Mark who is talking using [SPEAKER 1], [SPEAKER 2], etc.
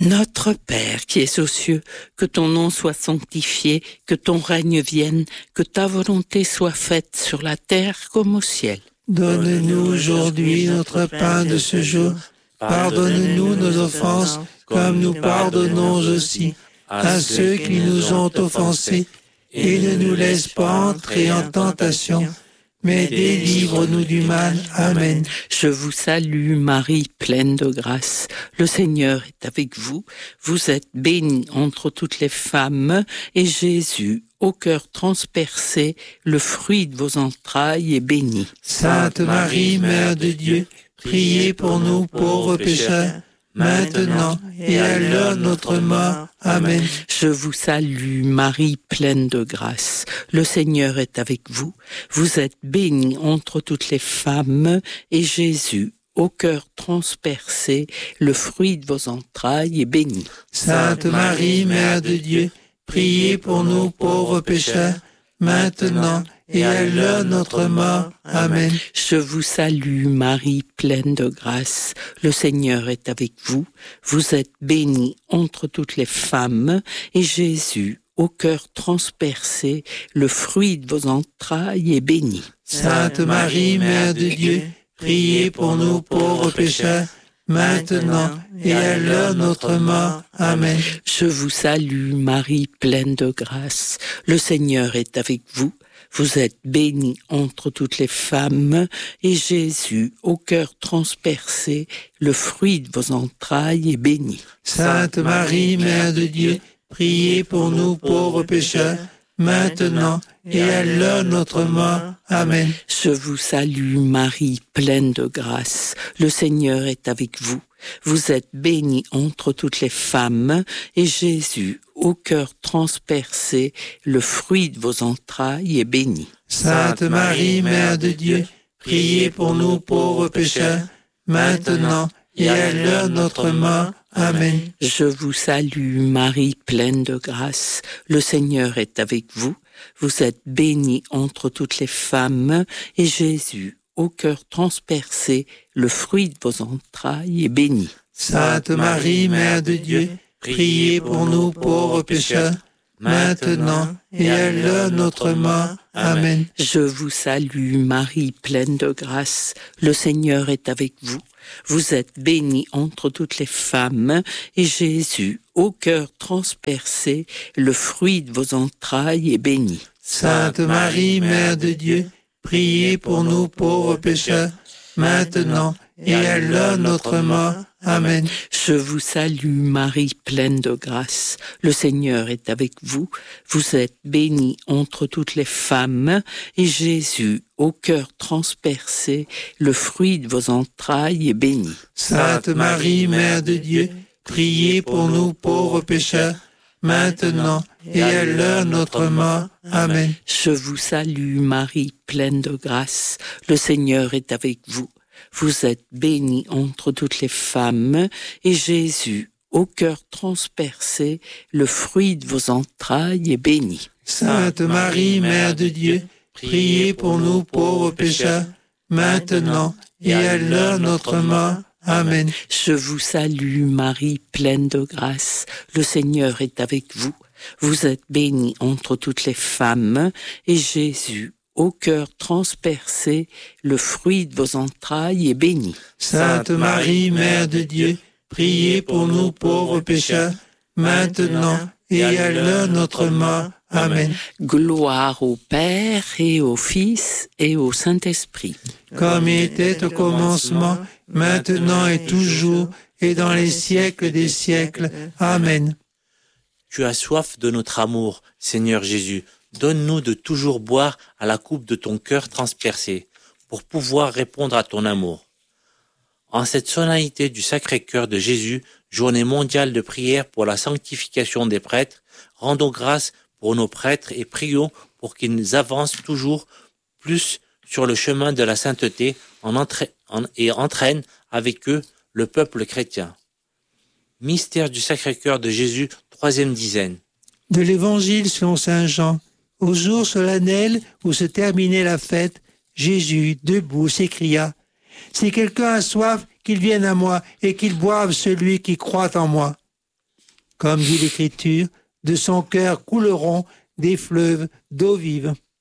[SPEAKER 1] Notre Père qui es aux cieux, que ton nom soit sanctifié, que ton règne vienne, que ta volonté soit faite sur la terre comme au ciel.
[SPEAKER 2] Donne-nous aujourd'hui notre pain de ce jour. Pardonne-nous nos offenses, comme nous pardonnons aussi à ceux qui nous ont offensés. Et ne nous laisse pas entrer en tentation, mais délivre-nous du mal. Amen.
[SPEAKER 1] Je vous salue Marie, pleine de grâce. Le Seigneur est avec vous. Vous êtes bénie entre toutes les femmes, et Jésus, au cœur transpercé, le fruit de vos entrailles, est béni.
[SPEAKER 2] Sainte Marie, Mère de Dieu, priez pour nous pauvres pécheurs, maintenant et à l'heure de notre mort. Amen.
[SPEAKER 1] Je vous salue Marie, pleine de grâce. Le Seigneur est avec vous. Vous êtes bénie entre toutes les femmes, et Jésus, au cœur transpercé, le fruit de vos entrailles, est béni.
[SPEAKER 2] Sainte Marie, Mère de Dieu, priez pour nous pauvres pécheurs, maintenant et à l'heure de notre mort. Amen.
[SPEAKER 1] Je vous salue Marie, pleine de grâce. Le Seigneur est avec vous. Vous êtes bénie entre toutes les femmes, et Jésus, au cœur transpercé, le fruit de vos entrailles, est béni.
[SPEAKER 2] Sainte Marie, Mère de Dieu, priez pour nous pauvres pécheurs, maintenant et à l'heure de notre mort. Amen.
[SPEAKER 1] Je vous salue Marie, pleine de grâce. Le Seigneur est avec vous. Vous êtes bénie entre toutes les femmes, et Jésus, au cœur transpercé, le fruit de vos entrailles, est béni.
[SPEAKER 2] Sainte Marie, Mère de Dieu, priez pour nous pauvres pécheurs, maintenant et à l'heure de notre mort. Amen.
[SPEAKER 1] Je vous salue Marie, pleine de grâce. Le Seigneur est avec vous. Vous êtes bénie entre toutes les femmes, et Jésus, au cœur transpercé, le fruit de vos entrailles, est béni.
[SPEAKER 2] Sainte Marie, Mère de Dieu, priez pour nous pauvres pécheurs, maintenant et à l'heure de notre mort. Amen.
[SPEAKER 1] Je vous salue Marie, pleine de grâce. Le Seigneur est avec vous. Vous êtes bénie entre toutes les femmes, et Jésus, au cœur transpercé, le fruit de vos entrailles, est béni.
[SPEAKER 2] Sainte Marie, Mère de Dieu, priez pour nous pauvres pécheurs, maintenant et à l'heure de notre mort. Amen.
[SPEAKER 1] Je vous salue Marie, pleine de grâce. Le Seigneur est avec vous. Vous êtes bénie entre toutes les femmes, et Jésus, au cœur transpercé, le fruit de vos entrailles, est béni.
[SPEAKER 2] Sainte Marie, Mère de Dieu, priez pour nous pauvres pécheurs, maintenant et à l'heure de notre mort. Amen.
[SPEAKER 1] Je vous salue Marie, pleine de grâce. Le Seigneur est avec vous. Vous êtes bénie entre toutes les femmes, et Jésus, au cœur transpercé, le fruit de vos entrailles, est béni.
[SPEAKER 2] Sainte Marie, Mère de Dieu, priez pour nous pauvres pécheurs, maintenant et à l'heure de notre mort. Amen.
[SPEAKER 1] Je vous salue Marie, pleine de grâce. Le Seigneur est avec vous. Vous êtes bénie entre toutes les femmes, et Jésus, au cœur transpercé, le fruit de vos entrailles, est béni.
[SPEAKER 2] Sainte Marie, Mère de Dieu, priez pour nous pauvres pécheurs, maintenant et à l'heure de notre mort. Amen.
[SPEAKER 1] Je vous salue Marie, pleine de grâce. Le Seigneur est avec vous. Vous êtes bénie entre toutes les femmes, et Jésus, au cœur transpercé, le fruit de vos entrailles, est béni.
[SPEAKER 2] Sainte Marie, Mère de Dieu, priez pour nous pauvres pécheurs, maintenant et à l'heure de notre mort. Amen.
[SPEAKER 1] Gloire au Père et au Fils et au Saint-Esprit.
[SPEAKER 2] Comme il était au commencement, maintenant et toujours, et dans les siècles des siècles. Amen.
[SPEAKER 3] Tu as soif de notre amour, Seigneur Jésus. Donne-nous de toujours boire à la coupe de ton cœur transpercé, pour pouvoir répondre à ton amour. En cette solennité du Sacré-Cœur de Jésus, journée mondiale de prière pour la sanctification des prêtres, rendons grâce pour nos prêtres et prions pour qu'ils avancent toujours plus sur le chemin de la sainteté et entraînent avec eux le peuple chrétien. Mystère du Sacré-Cœur de Jésus, 3e dizaine.
[SPEAKER 2] De l'Évangile selon saint Jean. Au jour solennel où se terminait la fête, Jésus, debout, s'écria « Si quelqu'un a soif, qu'il vienne à moi et qu'il boive celui qui croit en moi. » Comme dit l'Écriture, de son cœur couleront des fleuves d'eau vive.